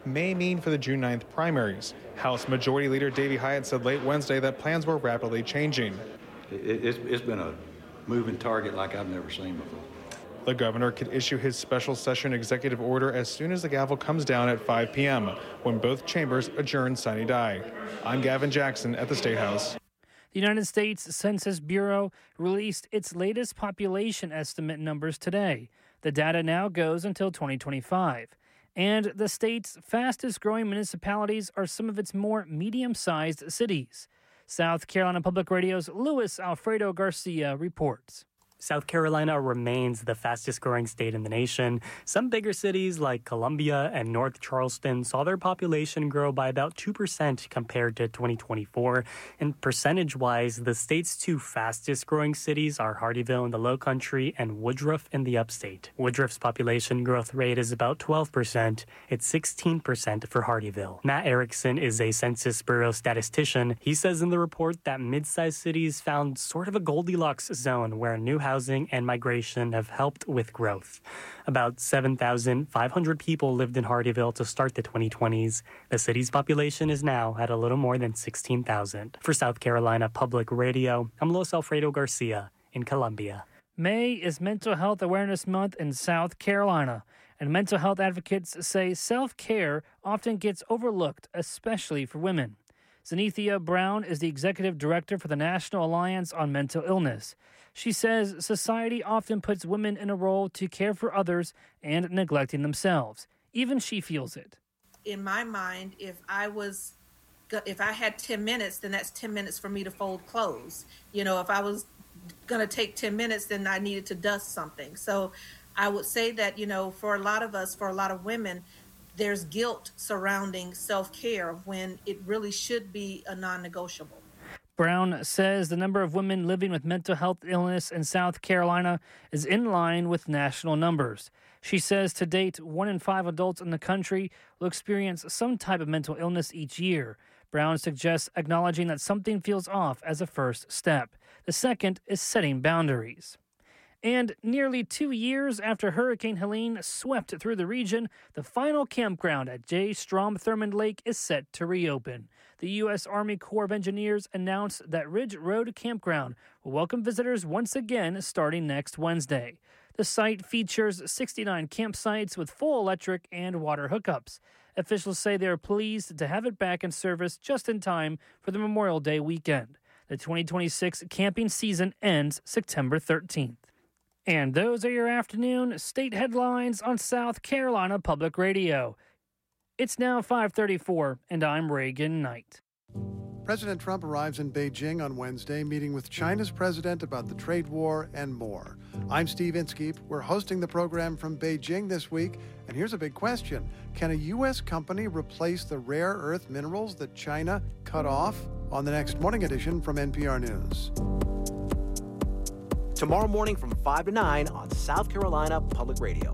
may mean for the June 9th primaries. House Majority Leader Davey Hyatt said late Wednesday that plans were rapidly changing. It's been a moving target like I've never seen before. The governor could issue his special session executive order as soon as the gavel comes down at 5 p.m., when both chambers adjourn sine die. I'm Gavin Jackson at the State House. The United States Census Bureau released its latest population estimate numbers today. The data now goes until 2025. And the state's fastest-growing municipalities are some of its more medium-sized cities. South Carolina Public Radio's Luis Alfredo Garcia reports. South Carolina remains the fastest-growing state in the nation. Some bigger cities like Columbia and North Charleston saw their population grow by about 2% compared to 2024. And percentage-wise, the state's two fastest-growing cities are Hardeeville in the Lowcountry and Woodruff in the Upstate. Woodruff's population growth rate is about 12%. It's 16% for Hardeeville. Matt Erickson is a Census Bureau statistician. He says in the report that mid-sized cities found sort of a Goldilocks zone where new housing and migration have helped with growth. About 7,500 people lived in Hardeeville to start the 2020s. The city's population is now at a little more than 16,000. For South Carolina Public Radio, I'm Luis Alfredo Garcia in Columbia. May is Mental Health Awareness Month in South Carolina, and mental health advocates say self-care often gets overlooked, especially for women. Zenithia Brown is the executive director for the National Alliance on Mental Illness. She says society often puts women in a role to care for others and neglecting themselves. Even she feels it. In my mind, if I had 10 minutes, then that's 10 minutes for me to fold clothes. You know, if I was going to take 10 minutes, then I needed to dust something. So I would say that, you know, for a lot of us, for a lot of women, there's guilt surrounding self-care when it really should be a non-negotiable. Brown says the number of women living with mental health illness in South Carolina is in line with national numbers. She says to date, 1 in 5 adults in the country will experience some type of mental illness each year. Brown suggests acknowledging that something feels off as a first step. The second is setting boundaries. And nearly 2 years after Hurricane Helene swept through the region, the final campground at J. Strom Thurmond Lake is set to reopen. The U.S. Army Corps of Engineers announced that Ridge Road Campground will welcome visitors once again starting next Wednesday. The site features 69 campsites with full electric and water hookups. Officials say they are pleased to have it back in service just in time for the Memorial Day weekend. The 2026 camping season ends September 13th. And those are your afternoon state headlines on South Carolina Public Radio. It's now 5:34, and I'm Reagan Knight. President Trump arrives in Beijing on Wednesday, meeting with China's president about the trade war and more. I'm Steve Inskeep. We're hosting the program from Beijing this week, and here's a big question. Can a U.S. company replace the rare earth minerals that China cut off? On the next Morning Edition from NPR News. Tomorrow morning from 5 to 9 on South Carolina Public Radio.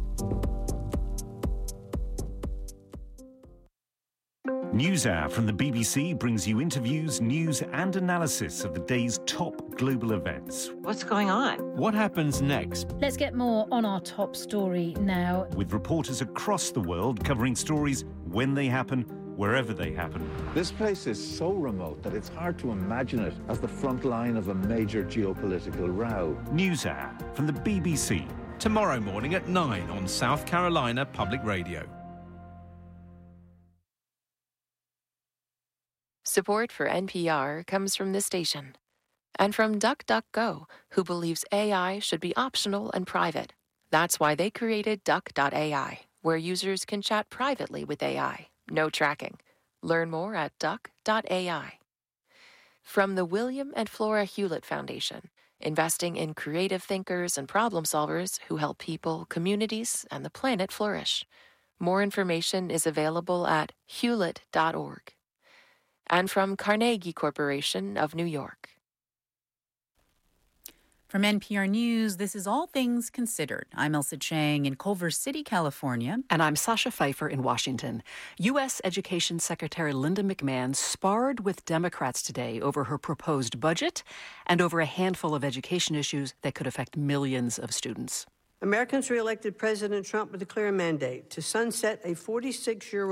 NewsHour from the BBC brings you interviews, news and analysis of the day's top global events. What's going on? What happens next? Let's get more on our top story now. With reporters across the world covering stories when they happen, wherever they happen. This place is so remote that it's hard to imagine it as the front line of a major geopolitical row. NewsHour from the BBC. Tomorrow morning at 9 on South Carolina Public Radio. Support for NPR comes from this station and from DuckDuckGo, who believes AI should be optional and private. That's why they created Duck.ai, where users can chat privately with AI. No tracking. Learn more at duck.ai. From the William and Flora Hewlett Foundation, investing in creative thinkers and problem solvers who help people, communities, and the planet flourish. More information is available at hewlett.org. And from Carnegie Corporation of New York. From NPR News, this is All Things Considered. I'm Elsa Chang in Culver City, California. And I'm Sasha Pfeiffer in Washington. U.S. Education Secretary Linda McMahon sparred with Democrats today over her proposed budget and over a handful of education issues that could affect millions of students. Americans reelected President Trump with a clear mandate to sunset a 46-year-old